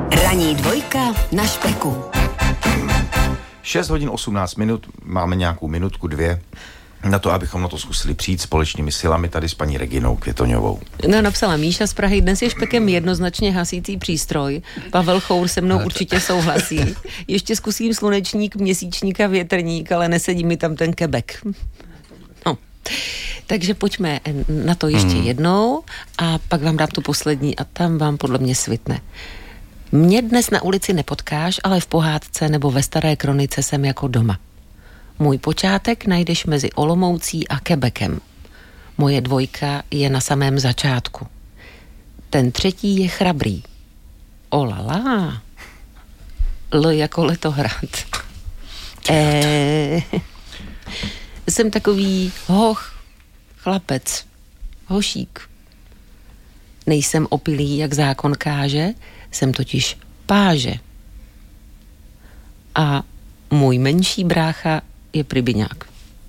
Ranní dvojka na Špeku. 6 hodin 18 minut, máme nějakou minutku, 2, na to, abychom na to zkusili přijít společnými silami tady s paní Reginou Květoňovou. No, napsala Míša z Prahy, dnes je Špekem jednoznačně hasící přístroj. Pavel Chour se mnou určitě souhlasí. Ještě zkusím slunečník, měsíčník a větrník, ale nesedí mi tam ten Quebec. No. Takže pojďme na to ještě jednou a pak vám dám tu poslední a tam vám podle mě svitne. Mě dnes na ulici nepotkáš, ale v pohádce nebo ve staré kronice jsem jako doma. Můj počátek najdeš mezi Olomoucí a Quebecem. Moje dvojka je na samém začátku. Ten třetí je chrabrý. Olala. L jako letohrad. Jsem takový hoch, chlapec, hošík. Nejsem opilý, jak zákon káže, jsem totiž páže. A můj menší brácha je Pribiňák.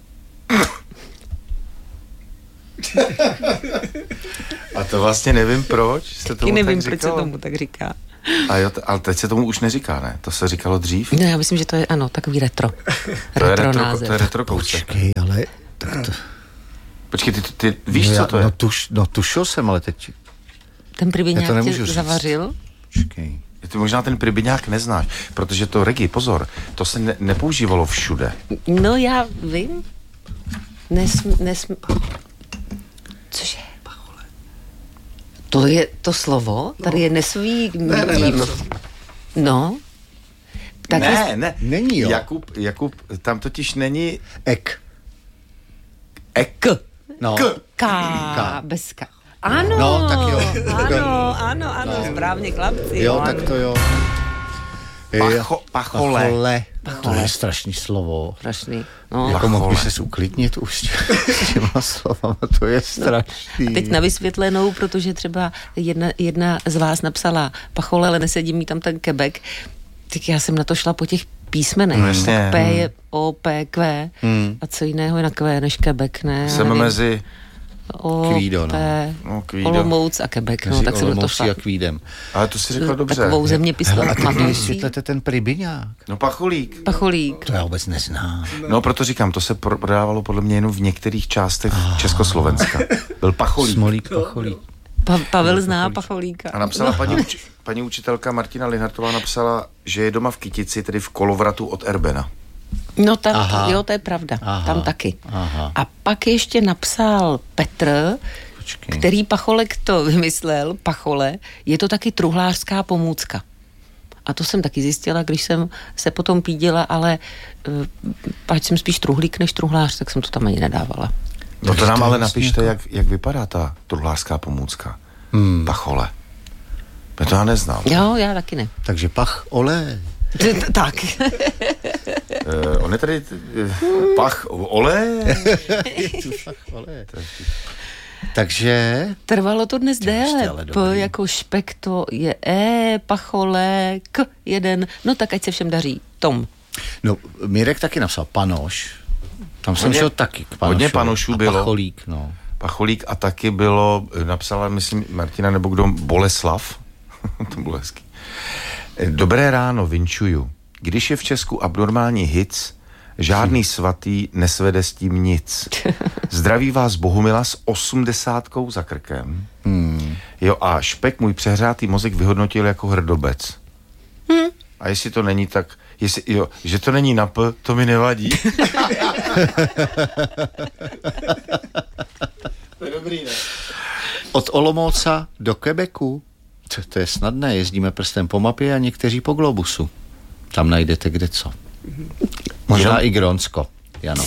A to vlastně nevím proč se tomu nevím, tak proč se říkalo. tomu tak říká. A jo, ale teď se tomu už neříká, ne? To se říkalo dřív? No, já myslím, že to je, ano, takový retro. To je retro, název. to je retro kousek. Počkej, ale... Tak to... Počkej, ty víš, co to je? Tušil jsem, ale teď... Ten Pribiňák tě nemůžu říct. zavařil? Počkej. Ty možná ten Pribiňák neznáš, protože to Regi, pozor, to se nepoužívalo všude. No, já vím. Cože? To je to slovo? Tady je nesvý... Ne. No. Tak Ne. Není, jo. Jakub, tam totiž není... Ek. No. K. Bez K. Ano, No, tak jo. ano, správně, chlapci. Jo, ano. tak to jo. Pachole. To je strašný slovo. Strašný. No. Jako mohl by ses uklidnit už s těma slovama, to je strašný. A teď na vysvětlenou, protože třeba jedna z vás napsala Pachole, ale nesedí mi tam ten Quebec, tak já jsem na to šla po těch písmenech. No, jasně. Tak P je O, P, Q. A co jiného je na Q než Quebec, ne? Jsem mezi... O, Kvído, no. P, No, Kvído. Olomouc a Quebec, no, tak jsem na to šla. a Kvídem. Ale to si řekla dobře. Takovou zeměpisnou A teď mi matoucí. vysvětlete ten Pribiňák. No Pacholík. Pacholík. To já vůbec neznám. No, proto říkám, to se prodávalo podle mě jenom v některých částech Československa. Byl Pacholík. Smolík, Pacholík. Pavel zná Pacholíka. A napsala paní učitelka Martina Linhartová napsala, že je doma v Kytici, tedy v Kolovratu od Erbena. No tam, Aha. jo, to je pravda. Aha. Tam taky. Aha. A pak ještě napsal Petr, Počkej. který Pacholek to vymyslel, Pachole, je to taky truhlářská pomůcka. A to jsem taky zjistila, když jsem se potom pídila, ale ať jsem spíš truhlík než truhlář, tak jsem to tam ani nedávala. No to nám to je ale vlastně napište, jak vypadá ta truhlářská pomůcka. Pachole. Já to já neznám. Jo, já taky ne. Takže Pachole. Tak. On je tady Pachole. Pachole. Takže... Trvalo to dnes déle. ale P dobrý. jako špek, to je Pachole, K jeden. No tak ať se všem daří. Tom. No, Mirek taky napsal Panoš. Tam jsem šel taky k Panošovi. hodně Panošů a bylo. Pacholík, no. Pacholík a taky bylo, napsala, myslím, Martina nebo kdo, Boleslav. To bylo hezký. Dobré ráno, vinčuju. Když je v Česku abnormální hic, žádný svatý nesvede s tím nic. Zdraví vás Bohumila s 80 za krkem. Jo, a Špek můj přehrátý mozek vyhodnotil jako hrdobec. A jestli to není tak, že to není na P, to mi nevadí. To je dobrý, ne? Od Olomouca do Quebecu. To je snadné, jezdíme prstem po mapě a někteří po globusu. Tam najdete kde co. Možná i Grónsko, Jano.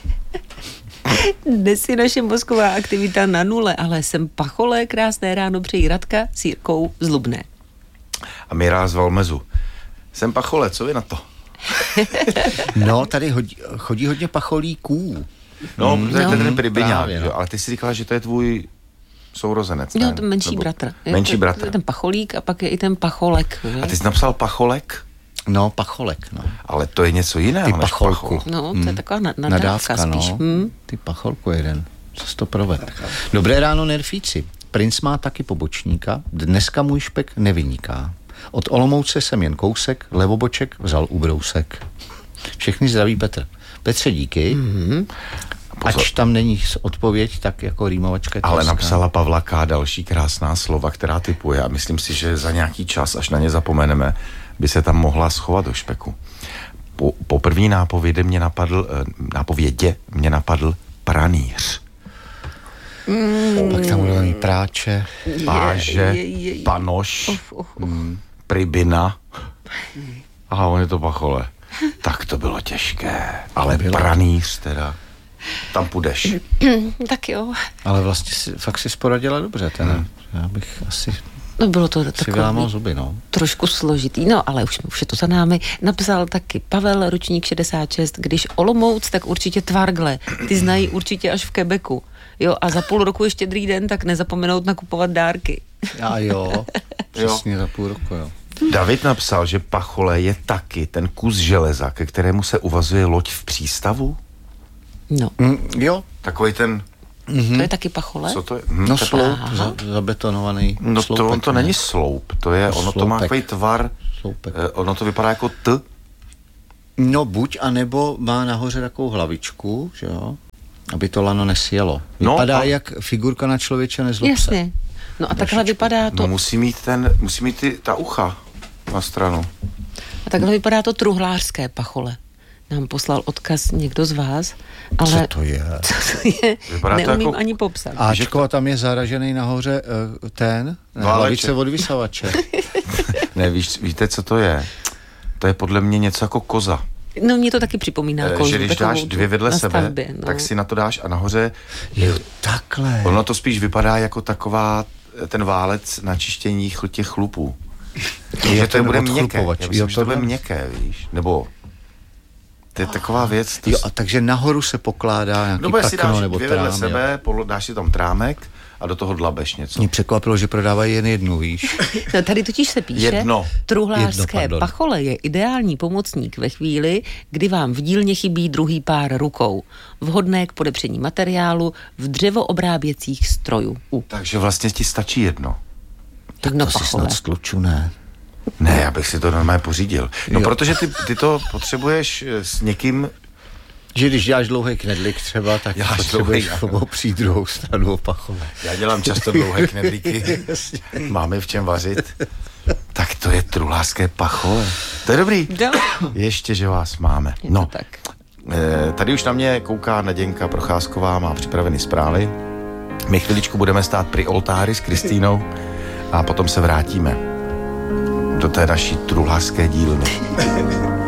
Dnes je naše mozková aktivita na nule, ale jsem Pachole, krásné ráno přejí Radka s Jirkou z Lubné. A Mira z Valmezu. Jsem Pachole, co vy na to? No, tady chodí hodně pacholíků. No, to je ten Pribiňák, právě, no. ale ty jsi říkala, že to je tvůj sourozenec, No, ne? ten menší Nebo bratr. Menší bratr. To je ten Pacholík a pak je i ten Pacholek. Že? A ty jsi napsal Pacholek? No, Pacholek, no. Ale to je něco jiného Ty než Pacholku. Pachol. No, to je taková nadávka spíš. no. Ty Pacholku jeden. Co to proved? Dobré ráno, nerfíci. Princ má taky pobočníka. Dneska můj Špek nevyniká. Od Olomouce jsem jen kousek, levoboček vzal ubrousek. Všechny zdraví Petr. Petře, díky. Ač tam není odpověď, tak jako rýmovačka. Ale napsala Pavla K. další krásná slova, která typuje a myslím si, že za nějaký čas, až na ně zapomeneme, by se tam mohla schovat do špeku. Po první nápovědě mě napadl pranýř. Pak tam budou mít práče, páže, panoš, pribina. A on je to pachole. Tak to bylo těžké. Ale pranýř teda. Tam půjdeš. Tak jo. Ale vlastně fakt si poradila dobře. Já bych asi... No bylo to takový zuby, no. Trošku složitý, no ale už je to za námi. Napsal taky Pavel, ročník 66, když Olomouc, tak určitě Tvargle. Ty znají určitě až v Quebecu. Jo, a za půl roku je Štědrý den, tak nezapomenout nakupovat dárky. A jo, přesně za půl roku, jo. David napsal, že pachole je taky ten kus železa, ke kterému se uvazuje loď v přístavu. No. Jo. Takový ten... To je taky pachole? Co to je? No sloup, zabetonovaný sloupek. On to není sloup, to je, ono to má takový tvar, ono to vypadá jako T. No buď, anebo má nahoře takovou hlavičku, že jo, aby to lano nesjelo. Vypadá jak figurka na člověče, nezlob se. Jasně. No a takhle vypadá to... No musí mít ta ucha na stranu. A takhle vypadá to truhlářské pachole. Nám poslal odkaz někdo z vás, ale... Co to je? Neumím jako... ani popsat. Ačko, a tam je zaražený nahoře hlavice od vysavače. Ne, víte, co to je? To je podle mě něco jako koza. No, mě to taky připomíná kozu. Že když dáš dvě vedle sebe, stavbě, tak si na to dáš a nahoře... Jo, takhle. Ono to spíš vypadá jako taková ten válec na čištění těch chlupů. Že to bude měkké. Já myslím, že to bude měkké, víš? Nebo... To je taková věc. Jo, a takže nahoru se pokládá nějaký pakno nebo trám. Vedle sebe, dáš si tam trámek a do toho dlabeš něco. Mě překvapilo, že prodávají jen jednu, víš. No, tady totiž se píše, truhlářské pachole je ideální pomocník ve chvíli, kdy vám v dílně chybí druhý pár rukou. Vhodné k podepření materiálu v dřevoobráběcích strojů. Takže vlastně ti stačí jedno. Tak to si snad stluču, ne? Ne, já bych si to normálně pořídil. No, protože ty to potřebuješ s někým... Že když děláš dlouhý knedlík třeba, tak potřebuješ přijít druhou stranu opachové. Já dělám často dlouhé knedlíky. Máme v čem vařit. Tak to je truhlářské pachole. To je dobrý. Ještě, že vás máme. No, tak. Tady už na mě kouká Naděnka Procházková, má připraveny zprávy. My chviličku budeme stát při oltáři s Kristýnou a potom se vrátíme do té naší truhlářské dílny.